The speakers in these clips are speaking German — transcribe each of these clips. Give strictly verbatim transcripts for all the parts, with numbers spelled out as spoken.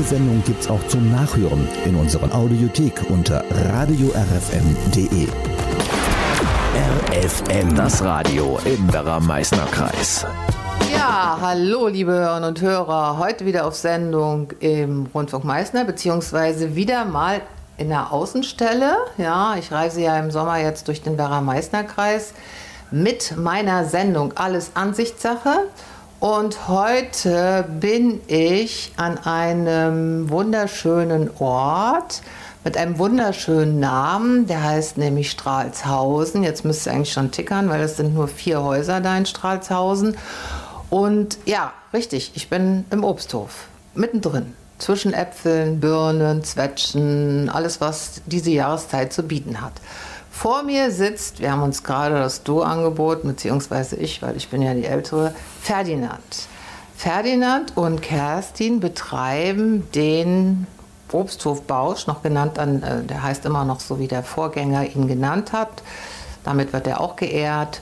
Diese Sendung gibt's auch zum Nachhören in unserer Audiothek unter radio r f m punkt d e. R F M, das Radio im Werra-Meißner-Kreis. Ja, hallo liebe Hörerinnen und Hörer. Heute wieder auf Sendung im Rundfunk Meißner, beziehungsweise wieder mal in der Außenstelle. Ja, ich reise ja im Sommer jetzt durch den Werra-Meißner-Kreis mit meiner Sendung Alles Ansichtssache. Und heute bin ich an einem wunderschönen Ort mit einem wunderschönen Namen. Der heißt nämlich Stralshausen. Jetzt müsste es eigentlich schon tickern, weil es sind nur vier Häuser da in Stralshausen. Und ja, richtig, ich bin im Obsthof, mittendrin. Zwischen Äpfeln, Birnen, Zwetschgen, alles, was diese Jahreszeit zu bieten hat. Vor mir sitzt, wir haben uns gerade das Du angeboten, beziehungsweise ich, weil ich bin ja die Ältere, Ferdinand. Ferdinand und Kerstin betreiben den Obsthof Bausch, noch genannt, an, der heißt immer noch so, wie der Vorgänger ihn genannt hat. Damit wird er auch geehrt.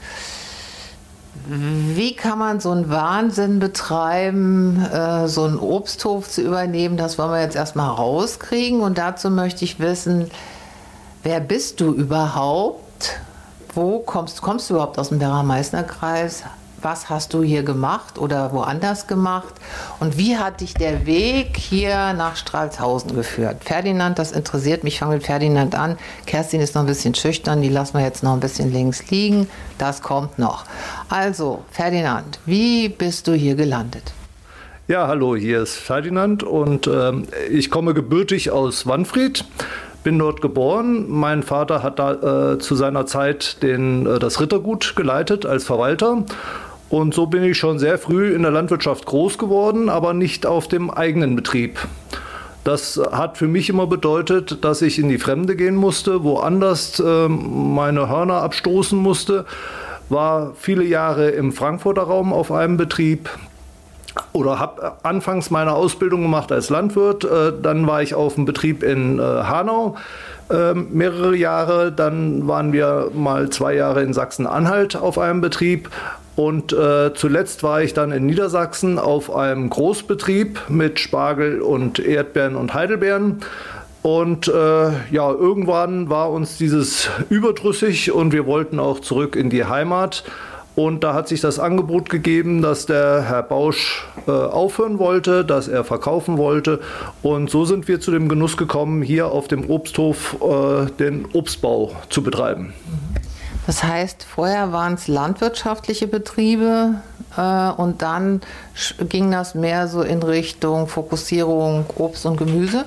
Wie kann man so einen Wahnsinn betreiben, äh, so einen Obsthof zu übernehmen? Das wollen wir jetzt erstmal rauskriegen. Und dazu möchte ich wissen, wer bist du überhaupt? Wo kommst, kommst du überhaupt aus dem Werra-Meißner-Kreis? Was hast du hier gemacht oder woanders gemacht? Und wie hat dich der Weg hier nach Stralshausen geführt? Ferdinand, das interessiert mich. Ich fange mit Ferdinand an. Kerstin ist noch ein bisschen schüchtern, die lassen wir jetzt noch ein bisschen links liegen. Das kommt noch. Also, Ferdinand, wie bist du hier gelandet? Ja, hallo, hier ist Ferdinand und ähm, ich komme gebürtig aus Wanfried. Bin dort geboren. Mein Vater hat da äh, zu seiner Zeit den, äh, das Rittergut geleitet als Verwalter. Und so bin ich schon sehr früh in der Landwirtschaft groß geworden, aber nicht auf dem eigenen Betrieb. Das hat für mich immer bedeutet, dass ich in die Fremde gehen musste, woanders äh, meine Hörner abstoßen musste. War viele Jahre im Frankfurter Raum auf einem Betrieb. Oder habe anfangs meine Ausbildung gemacht als Landwirt, äh, dann war ich auf dem Betrieb in äh, Hanau äh, mehrere Jahre, dann waren wir mal zwei Jahre in Sachsen-Anhalt auf einem Betrieb und äh, zuletzt war ich dann in Niedersachsen auf einem Großbetrieb mit Spargel und Erdbeeren und Heidelbeeren. Und äh, ja, irgendwann war uns dieses überdrüssig und wir wollten auch zurück in die Heimat. Und da hat sich das Angebot gegeben, dass der Herr Bausch äh, aufhören wollte, dass er verkaufen wollte. Und so sind wir zu dem Genuss gekommen, hier auf dem Obsthof äh, den Obstbau zu betreiben. Das heißt, vorher waren es landwirtschaftliche Betriebe äh, und dann ging das mehr so in Richtung Fokussierung Obst und Gemüse?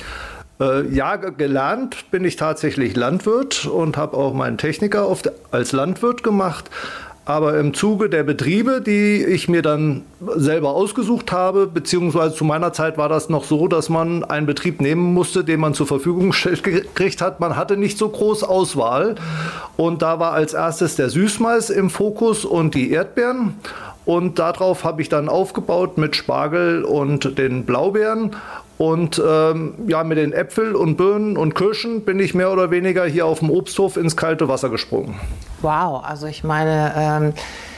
Äh, ja, gelernt bin ich tatsächlich Landwirt und habe auch meinen Techniker oft als Landwirt gemacht. Aber im Zuge der Betriebe, die ich mir dann selber ausgesucht habe, beziehungsweise zu meiner Zeit war das noch so, dass man einen Betrieb nehmen musste, den man zur Verfügung gestellt gekriegt hat. Man hatte nicht so groß Auswahl. Und da war als erstes der Süßmais im Fokus und die Erdbeeren. Und darauf habe ich dann aufgebaut mit Spargel und den Blaubeeren. Und ähm, ja, mit den Äpfeln und Birnen und Kirschen bin ich mehr oder weniger hier auf dem Obsthof ins kalte Wasser gesprungen. Wow, also ich meine, ähm,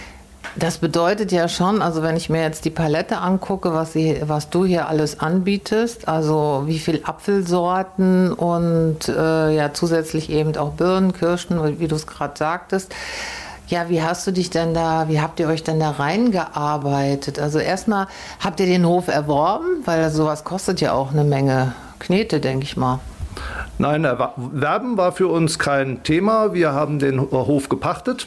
das bedeutet ja schon, also wenn ich mir jetzt die Palette angucke, was, sie, was du hier alles anbietest, also wie viel Apfelsorten und äh, ja zusätzlich eben auch Birnen, Kirschen, wie du es gerade sagtest. Ja, wie hast du dich denn da, wie habt ihr euch denn da reingearbeitet? Also erstmal habt ihr den Hof erworben, weil sowas kostet ja auch eine Menge Knete, denke ich mal. Nein, Erwerben war für uns kein Thema. Wir haben den Hof gepachtet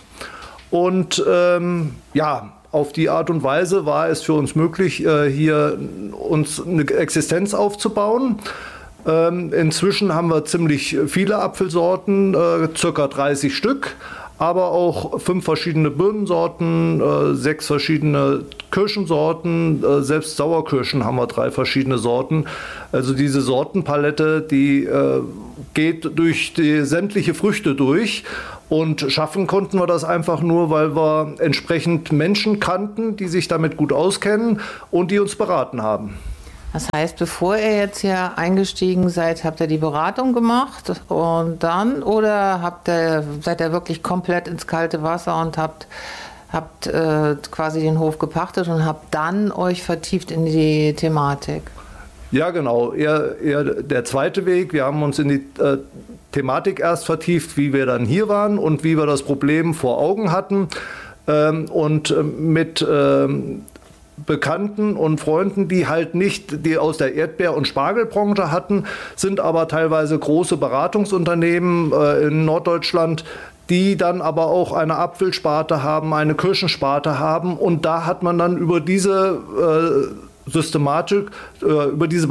und ähm, ja, auf die Art und Weise war es für uns möglich, äh, hier uns eine Existenz aufzubauen. Ähm, inzwischen haben wir ziemlich viele Apfelsorten, äh, circa dreißig Stück. Aber auch fünf verschiedene Birnensorten, äh, sechs verschiedene Kirschensorten, äh, selbst Sauerkirschen haben wir drei verschiedene Sorten. Also diese Sortenpalette, die äh, geht durch die sämtliche Früchte durch. Und schaffen konnten wir das einfach nur, weil wir entsprechend Menschen kannten, die sich damit gut auskennen und die uns beraten haben. Das heißt, bevor ihr jetzt hier eingestiegen seid, habt ihr die Beratung gemacht und dann, oder habt ihr, seid ihr wirklich komplett ins kalte Wasser und habt, habt äh, quasi den Hof gepachtet und habt dann euch vertieft in die Thematik? Ja, genau, eher, eher der zweite Weg. Wir haben uns in die äh, Thematik erst vertieft, wie wir dann hier waren und wie wir das Problem vor Augen hatten. Ähm, und äh, mit ähm, Bekannten und Freunden, die halt nicht, die aus der Erdbeer- und Spargelbranche hatten, sind aber teilweise große Beratungsunternehmen äh, in Norddeutschland, die dann aber auch eine Apfelsparte haben, eine Kirschensparte haben. Und da hat man dann über diese äh, Systematik, äh, über diese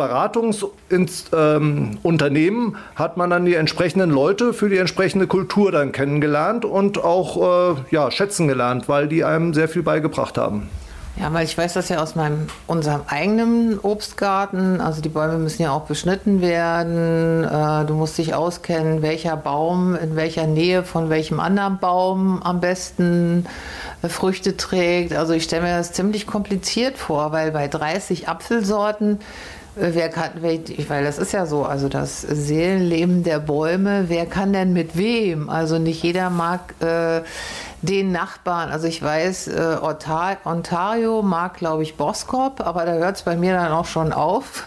Beratungsunternehmen ähm, hat man dann die entsprechenden Leute für die entsprechende Kultur dann kennengelernt und auch äh, ja, schätzen gelernt, weil die einem sehr viel beigebracht haben. Ja, weil ich weiß das ja aus meinem, unserem eigenen Obstgarten. Also die Bäume müssen ja auch beschnitten werden. Äh, du musst dich auskennen, welcher Baum in welcher Nähe von welchem anderen Baum am besten äh, Früchte trägt. Also ich stelle mir das ziemlich kompliziert vor, weil bei dreißig Apfelsorten, äh, wer kann, weil das ist ja so, also das Seelenleben der Bäume, wer kann denn mit wem? Also nicht jeder mag äh, den Nachbarn, also ich weiß, äh, Ontario mag, glaube ich, Boskop, aber da hört es bei mir dann auch schon auf.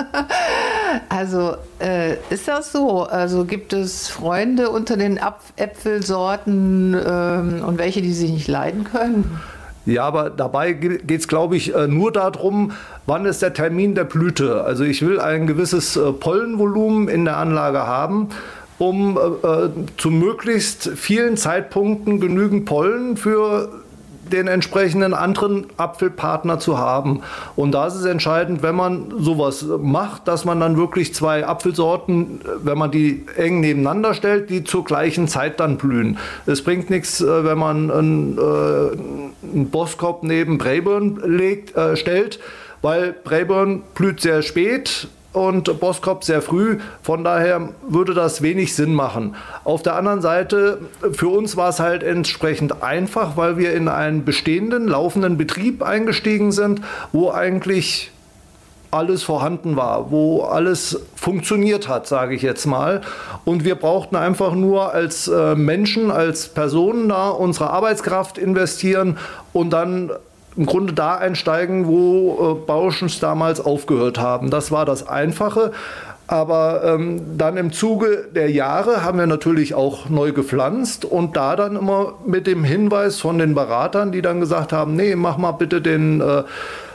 Also äh, ist das so? Also gibt es Freunde unter den Apf- Äpfelsorten ähm, und welche, die sich nicht leiden können? Ja, aber dabei geht es, glaube ich, nur darum, wann ist der Termin der Blüte. Also ich will ein gewisses Pollenvolumen in der Anlage haben, um äh, zu möglichst vielen Zeitpunkten genügend Pollen für den entsprechenden anderen Apfelpartner zu haben. Und da ist es entscheidend, wenn man sowas macht, dass man dann wirklich zwei Apfelsorten, wenn man die eng nebeneinander stellt, die zur gleichen Zeit dann blühen. Es bringt nichts, wenn man einen, äh, einen Boskop neben Braeburn legt, äh, stellt, weil Braeburn blüht sehr spät und Boskop sehr früh. Von daher würde das wenig Sinn machen. Auf der anderen Seite, für uns war es halt entsprechend einfach, weil wir in einen bestehenden, laufenden Betrieb eingestiegen sind, wo eigentlich alles vorhanden war, wo alles funktioniert hat, sage ich jetzt mal. Und wir brauchten einfach nur als äh, Menschen, als Personen da unsere Arbeitskraft investieren und dann im Grunde da einsteigen, wo äh, Bauschens damals aufgehört haben. Das war das Einfache. Aber ähm, dann im Zuge der Jahre haben wir natürlich auch neu gepflanzt und da dann immer mit dem Hinweis von den Beratern, die dann gesagt haben, nee, mach mal bitte den, äh,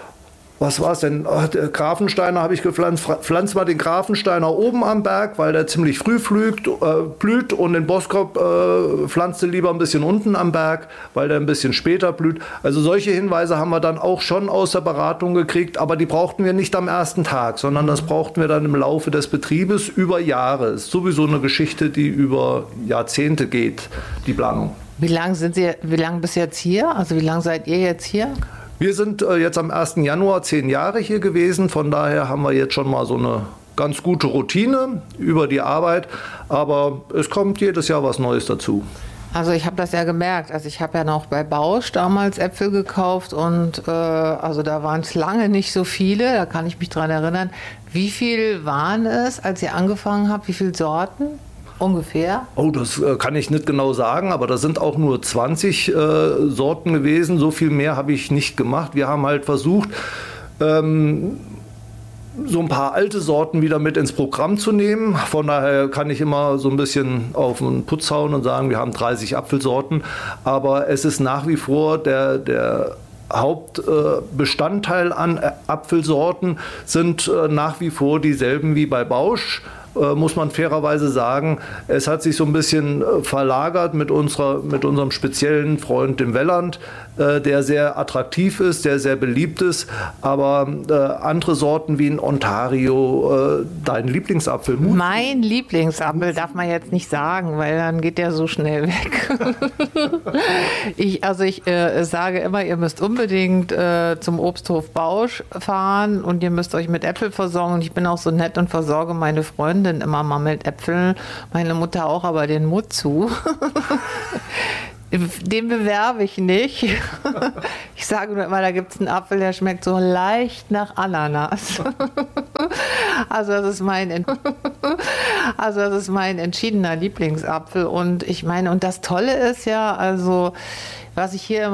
was war es denn, Ach, der Grafensteiner habe ich gepflanzt, pflanz mal den Grafensteiner oben am Berg, weil der ziemlich früh flügt, äh, blüht und den Boskop äh, pflanzte lieber ein bisschen unten am Berg, weil der ein bisschen später blüht. Also solche Hinweise haben wir dann auch schon aus der Beratung gekriegt, aber die brauchten wir nicht am ersten Tag, sondern das brauchten wir dann im Laufe des Betriebes über Jahre. Es ist sowieso eine Geschichte, die über Jahrzehnte geht, die Planung. Wie lange sind Sie, wie lange bis jetzt hier? Also wie lange seid ihr jetzt hier? Wir sind äh, jetzt am ersten Januar zehn Jahre hier gewesen, von daher haben wir jetzt schon mal so eine ganz gute Routine über die Arbeit, aber es kommt jedes Jahr was Neues dazu. Also ich habe das ja gemerkt, also ich habe ja noch bei Bausch damals Äpfel gekauft und äh, also da waren es lange nicht so viele, da kann ich mich dran erinnern. Wie viel waren es, als ihr angefangen habt, wie viele Sorten? Ungefähr? Oh, das äh, kann ich nicht genau sagen, aber das sind auch nur zwanzig äh, Sorten gewesen. So viel mehr habe ich nicht gemacht. Wir haben halt versucht, ähm, so ein paar alte Sorten wieder mit ins Programm zu nehmen. Von daher kann ich immer so ein bisschen auf den Putz hauen und sagen, wir haben dreißig Apfelsorten. Aber es ist nach wie vor der, der Hauptbestandteil äh, an Apfelsorten sind äh, nach wie vor dieselben wie bei Bausch. Muss man fairerweise sagen, es hat sich so ein bisschen verlagert mit, unserer, mit unserem speziellen Freund, dem Welland, äh, der sehr attraktiv ist, der sehr beliebt ist, aber äh, andere Sorten wie in Ontario, äh, dein Lieblingsapfel. Mut? Mein Lieblingsapfel darf man jetzt nicht sagen, weil dann geht der so schnell weg. ich, also ich äh, sage immer, ihr müsst unbedingt äh, zum Obsthof Bausch fahren und ihr müsst euch mit Äpfel versorgen und ich bin auch so nett und versorge meine Freunde immer mal mit Äpfeln, meine Mutter auch, aber den Mut zu. Den bewerbe ich nicht. Ich sage nur immer, da gibt es einen Apfel, der schmeckt so leicht nach Ananas. Also das ist mein, also das ist mein entschiedener Lieblingsapfel. Und ich meine, und das Tolle ist ja, also was ich hier